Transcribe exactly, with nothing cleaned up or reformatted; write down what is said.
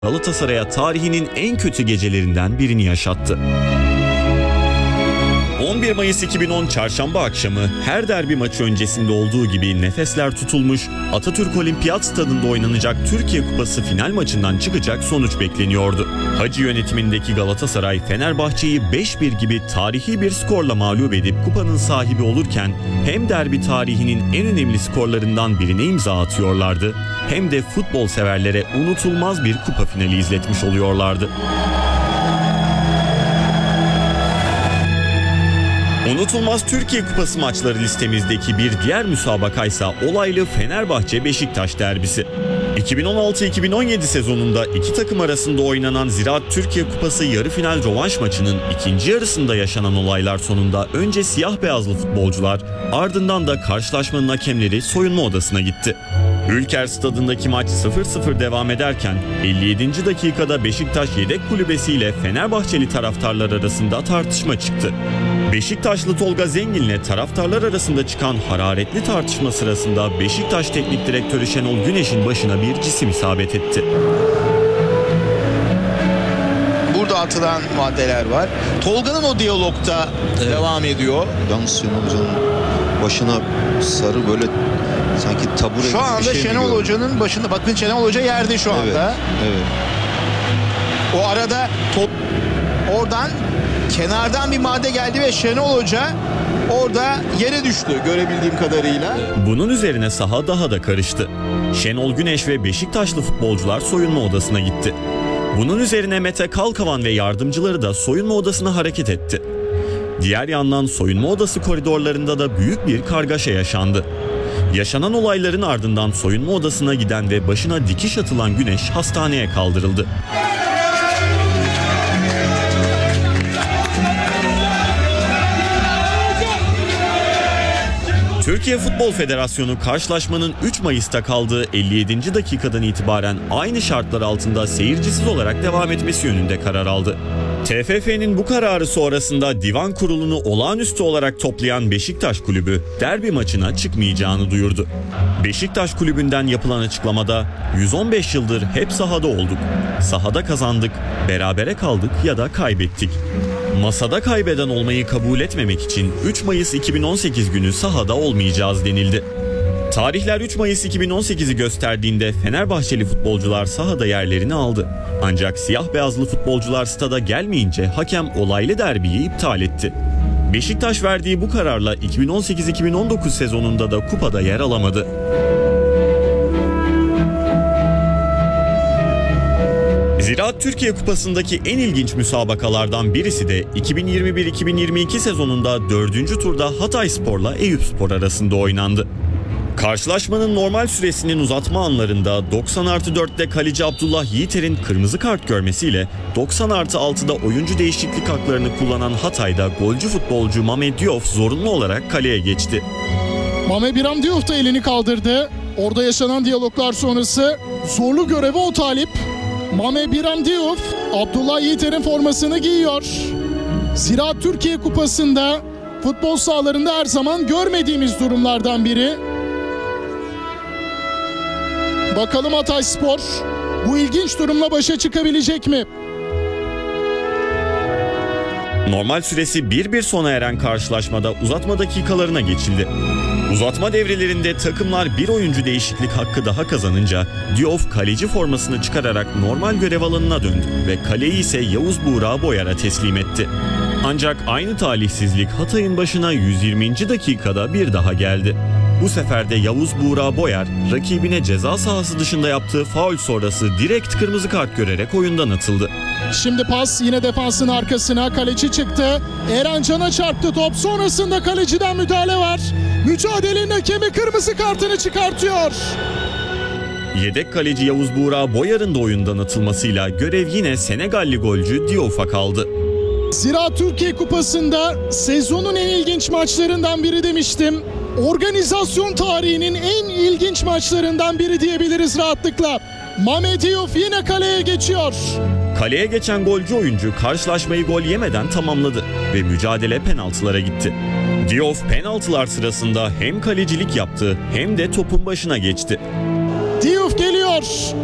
Galatasaray'a tarihinin en kötü gecelerinden birini yaşattı. on bir Mayıs iki bin on Çarşamba akşamı her derbi maçı öncesinde olduğu gibi nefesler tutulmuş, Atatürk Olimpiyat Stadında oynanacak Türkiye Kupası final maçından çıkacak sonuç bekleniyordu. Hacı yönetimindeki Galatasaray, Fenerbahçe'yi beş bir gibi tarihi bir skorla mağlup edip kupanın sahibi olurken hem derbi tarihinin en önemli skorlarından birine imza atıyorlardı, hem de futbol severlere unutulmaz bir kupa finali izletmiş oluyorlardı. Unutulmaz Türkiye Kupası maçları listemizdeki bir diğer müsabakaysa olaylı Fenerbahçe-Beşiktaş derbisi. iki bin on altı iki bin on yedi sezonunda iki takım arasında oynanan Ziraat Türkiye Kupası yarı final rövanş maçının ikinci yarısında yaşanan olaylar sonunda önce siyah beyazlı futbolcular, ardından da karşılaşmanın hakemleri soyunma odasına gitti. Ülker Stadındaki maç sıfır sıfır devam ederken elli yedinci dakikada Beşiktaş yedek kulübesiyle Fenerbahçeli taraftarlar arasında tartışma çıktı. Beşiktaşlı Tolga Zengin'le taraftarlar arasında çıkan hararetli tartışma sırasında Beşiktaş Teknik Direktörü Şenol Güneş'in başına bir cisim isabet etti. Burada atılan maddeler var. Tolga'nın o diyalogta evet. devam ediyor. Yalnız Şenol Hoca'nın başına sarı böyle sanki tabure şu anda bir şey Şenol biliyorum. Hoca'nın başında, bakın Şenol Hoca yerde şu anda. Evet, evet. O arada top oradan kenardan bir madde geldi ve Şenol Hoca orada yere düştü görebildiğim kadarıyla. Bunun üzerine saha daha da karıştı. Şenol Güneş ve Beşiktaşlı futbolcular soyunma odasına gitti. Bunun üzerine Mete Kalkavan ve yardımcıları da soyunma odasına hareket etti. Diğer yandan soyunma odası koridorlarında da büyük bir kargaşa yaşandı. Yaşanan olayların ardından soyunma odasına giden ve başına dikiş atılan Güneş hastaneye kaldırıldı. Türkiye Futbol Federasyonu karşılaşmanın üç Mayıs'ta kaldığı elli yedinci dakikadan itibaren aynı şartlar altında seyircisiz olarak devam etmesi yönünde karar aldı. T F F'nin bu kararı sonrasında divan kurulunu olağanüstü olarak toplayan Beşiktaş Kulübü derbi maçına çıkmayacağını duyurdu. Beşiktaş Kulübü'nden yapılan açıklamada yüz on beş yıldır hep sahada olduk. Sahada kazandık, berabere kaldık ya da kaybettik. Masada kaybeden olmayı kabul etmemek için üç Mayıs iki bin on sekiz günü sahada olmayacağız denildi. Tarihler üç Mayıs iki bin on sekizi gösterdiğinde Fenerbahçeli futbolcular sahada yerlerini aldı. Ancak siyah beyazlı futbolcular stada gelmeyince hakem olaylı derbiyi iptal etti. Beşiktaş verdiği bu kararla iki bin on sekiz iki bin on dokuz sezonunda da kupada yer alamadı. Ziraat Türkiye Kupası'ndaki en ilginç müsabakalardan birisi de iki bin yirmi bir iki bin yirmi iki sezonunda dördüncü turda Hatayspor'la Eyüpspor arasında oynandı. Karşılaşmanın normal süresinin uzatma anlarında doksan artı dörtte kaleci Abdullah Yiğiter'in kırmızı kart görmesiyle doksan artı altıda oyuncu değişiklik haklarını kullanan Hatay'da golcü futbolcu Mame Diouf zorunlu olarak kaleye geçti. Mame Biram Diouf da elini kaldırdı. Orada yaşanan diyaloglar sonrası zorlu göreve o talip. Mame Biram Diouf Abdullah Yiğiter'in formasını giyiyor. Ziraat Türkiye Kupası'nda futbol sahalarında her zaman görmediğimiz durumlardan biri. Bakalım Hatayspor bu ilginç durumla başa çıkabilecek mi? Normal süresi bir bir sona eren karşılaşmada uzatma dakikalarına geçildi. Uzatma devrelerinde takımlar bir oyuncu değişiklik hakkı daha kazanınca Diouf kaleci formasını çıkararak normal görev alanına döndü ve kaleyi ise Yavuz Buğra Boyar'a teslim etti. Ancak aynı talihsizlik Hatay'ın başına yüz yirminci dakikada bir daha geldi. Bu sefer de Yavuz Buğra Boyar rakibine ceza sahası dışında yaptığı faul sonrası direkt kırmızı kart görerek oyundan atıldı. Şimdi pas yine defansın arkasına, kaleci çıktı. Eren Can'a çarptı top, sonrasında kaleciden müdahale var. Mücadelenin hakemi kırmızı kartını çıkartıyor. Yedek kaleci Yavuz Buğra Boyar'ın da oyundan atılmasıyla görev yine Senegalli golcü Diouf'a kaldı. Ziraat Türkiye Kupası'nda sezonun en ilginç maçlarından biri demiştim. Organizasyon tarihinin en ilginç maçlarından biri diyebiliriz rahatlıkla. Mame Diouf yine kaleye geçiyor. Kaleye geçen golcü oyuncu karşılaşmayı gol yemeden tamamladı ve mücadele penaltılara gitti. Diouf penaltılar sırasında hem kalecilik yaptı hem de topun başına geçti. Diouf geliyor.